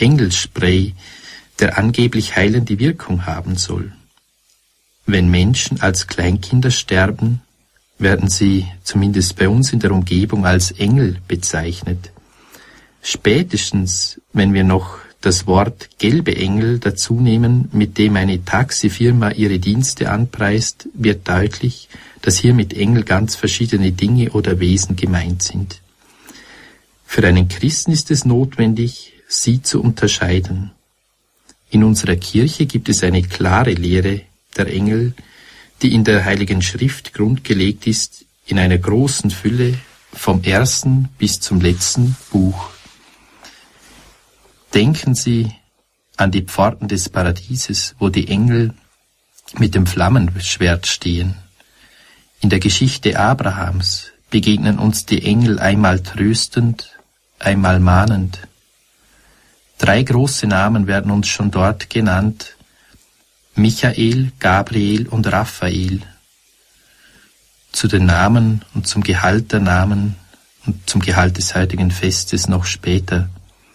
Engelspray, der angeblich heilende Wirkung haben soll. Wenn Menschen als Kleinkinder sterben, werden sie zumindest bei uns in der Umgebung als Engel bezeichnet. Spätestens, wenn wir noch das Wort gelbe Engel dazu nehmen, mit dem eine Taxifirma ihre Dienste anpreist, wird deutlich, dass hier mit Engel ganz verschiedene Dinge oder Wesen gemeint sind. Für einen Christen ist es notwendig, sie zu unterscheiden. In unserer Kirche gibt es eine klare Lehre der Engel, die in der Heiligen Schrift grundgelegt ist, in einer großen Fülle, vom ersten bis zum letzten Buch. Denken Sie an die Pforten des Paradieses, wo die Engel mit dem Flammenschwert stehen. In der Geschichte Abrahams begegnen uns die Engel einmal tröstend, einmal mahnend. 3 große Namen werden uns schon dort genannt: Michael, Gabriel und Raphael. Zu den Namen und zum Gehalt der Namen und zum Gehalt des heutigen Festes noch später.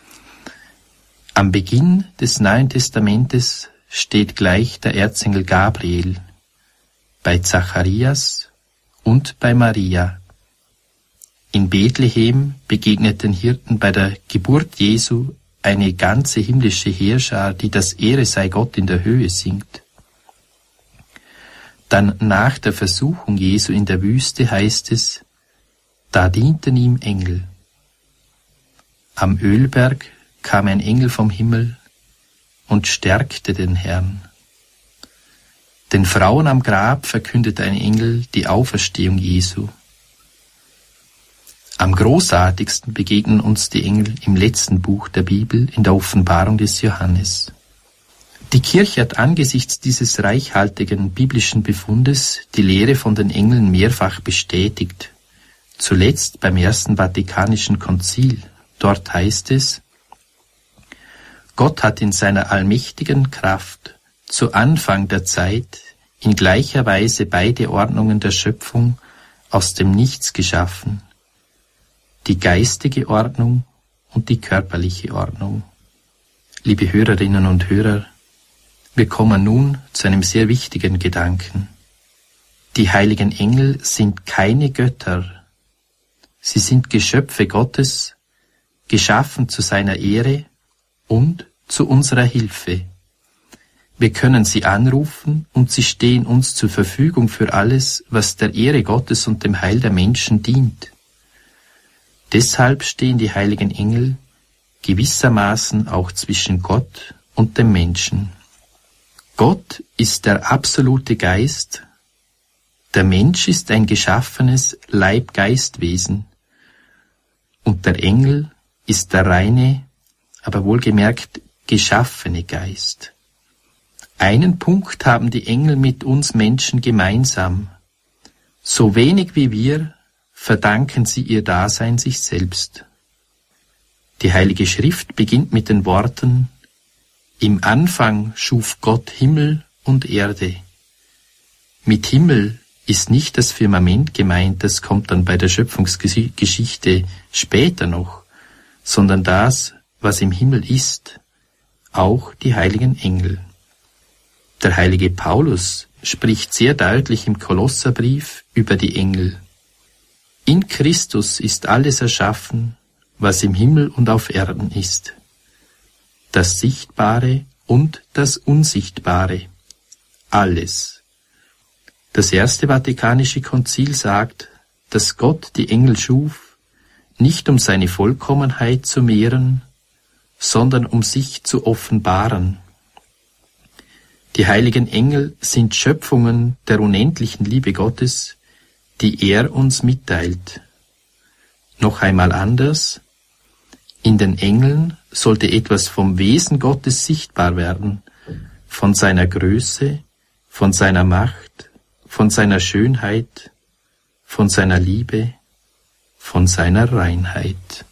Am Beginn des Neuen Testamentes steht gleich der Erzengel Gabriel, bei Zacharias und bei Maria. In Bethlehem begegnet den Hirten bei der Geburt Jesu eine ganze himmlische Heerschar, die das Ehre sei Gott in der Höhe singt. Dann nach der Versuchung Jesu in der Wüste heißt es, da dienten ihm Engel. Am Ölberg kam ein Engel vom Himmel und stärkte den Herrn. Den Frauen am Grab verkündet ein Engel die Auferstehung Jesu. Am großartigsten begegnen uns die Engel im letzten Buch der Bibel, in der Offenbarung des Johannes. Die Kirche hat angesichts dieses reichhaltigen biblischen Befundes die Lehre von den Engeln mehrfach bestätigt. Zuletzt beim Ersten Vatikanischen Konzil. Dort heißt es: Gott hat in seiner allmächtigen Kraft zu Anfang der Zeit in gleicher Weise beide Ordnungen der Schöpfung aus dem Nichts geschaffen, die geistige Ordnung und die körperliche Ordnung. Liebe Hörerinnen und Hörer, wir kommen nun zu einem sehr wichtigen Gedanken. Die heiligen Engel sind keine Götter. Sie sind Geschöpfe Gottes, geschaffen zu seiner Ehre und zu unserer Hilfe. Wir können sie anrufen und sie stehen uns zur Verfügung für alles, was der Ehre Gottes und dem Heil der Menschen dient. Deshalb stehen die heiligen Engel gewissermaßen auch zwischen Gott und dem Menschen. Gott ist der absolute Geist, der Mensch ist ein geschaffenes Leib-Geist-Wesen und der Engel ist der reine, aber wohlgemerkt geschaffene Geist. Einen Punkt haben die Engel mit uns Menschen gemeinsam. So wenig wie wir verdanken sie ihr Dasein sich selbst. Die Heilige Schrift beginnt mit den Worten: Im Anfang schuf Gott Himmel und Erde. Mit Himmel ist nicht das Firmament gemeint, das kommt dann bei der Schöpfungsgeschichte später noch, sondern das, was im Himmel ist, auch die heiligen Engel. Der heilige Paulus spricht sehr deutlich im Kolosserbrief über die Engel. In Christus ist alles erschaffen, was im Himmel und auf Erden ist, das Sichtbare und das Unsichtbare, alles. Das Erste Vatikanische Konzil sagt, dass Gott die Engel schuf, nicht um seine Vollkommenheit zu mehren, sondern um sich zu offenbaren. Die heiligen Engel sind Schöpfungen der unendlichen Liebe Gottes, die er uns mitteilt. Noch einmal anders: In den Engeln sollte etwas vom Wesen Gottes sichtbar werden, von seiner Größe, von seiner Macht, von seiner Schönheit, von seiner Liebe, von seiner Reinheit.